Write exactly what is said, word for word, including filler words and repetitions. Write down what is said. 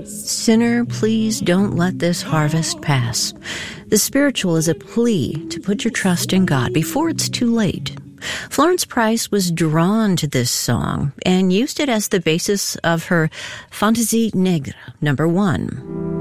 Sinner, please don't let this harvest pass. The spiritual is a plea to put your trust in God before it's too late. Florence Price was drawn to this song and used it as the basis of her Fantaisie Negre, number one.